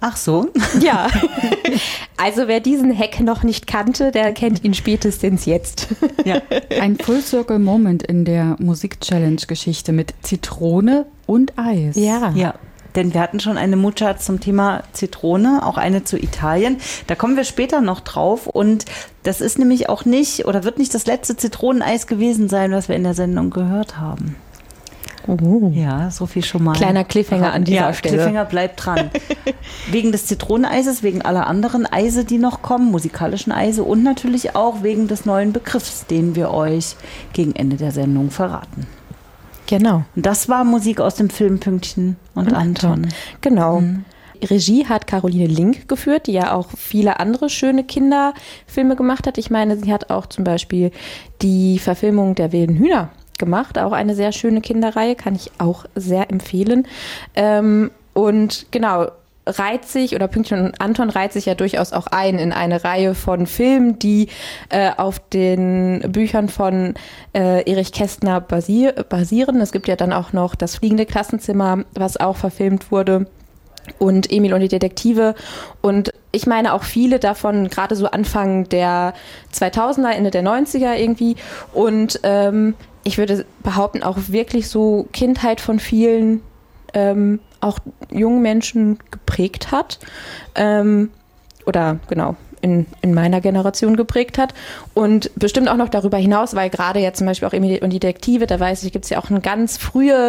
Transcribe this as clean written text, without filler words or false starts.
Ach so? Ja, also wer diesen Hack noch nicht kannte, der kennt ihn spätestens jetzt. Ja. Ein Full-Circle-Moment in der Musik-Challenge-Geschichte mit Zitrone und Eis. Ja, denn wir hatten schon eine Mucha zum Thema Zitrone, auch eine zu Italien. Da kommen wir später noch drauf. Und das ist nämlich auch nicht oder wird nicht das letzte Zitroneneis gewesen sein, was wir in der Sendung gehört haben. Ja, so viel schon mal. Kleiner Cliffhanger an dieser Stelle. Cliffhanger bleibt dran. Wegen des Zitroneneises, wegen aller anderen Eise, die noch kommen, musikalischen Eise und natürlich auch wegen des neuen Begriffs, den wir euch gegen Ende der Sendung verraten. Genau. Und das war Musik aus dem Film Pünktchen und Anton. Genau. Regie hat Caroline Link geführt, die ja auch viele andere schöne Kinderfilme gemacht hat. Ich meine, sie hat auch zum Beispiel die Verfilmung der wilden Hühner gemacht, auch eine sehr schöne Kinderreihe, kann ich auch sehr empfehlen. Und genau, Pünktchen und Anton reiht sich ja durchaus auch ein in eine Reihe von Filmen, die auf den Büchern von Erich Kästner basieren. Es gibt ja dann auch noch das fliegende Klassenzimmer, was auch verfilmt wurde. Und Emil und die Detektive. Und ich meine auch viele davon, gerade so Anfang der 2000er, Ende der 90er irgendwie. Und ich würde behaupten, auch wirklich so Kindheit von vielen auch jungen Menschen geprägt hat. Oder genau, in meiner Generation geprägt hat. Und bestimmt auch noch darüber hinaus, weil gerade jetzt zum Beispiel auch Emil und die Detektive, da weiß ich, gibt es ja auch eine ganz frühe